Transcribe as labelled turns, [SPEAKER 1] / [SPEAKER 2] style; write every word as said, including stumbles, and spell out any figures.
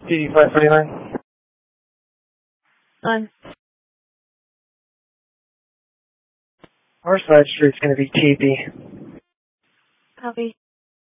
[SPEAKER 1] T D five forty-nine.
[SPEAKER 2] On.
[SPEAKER 1] Our side street's going to be T B.
[SPEAKER 2] Copy.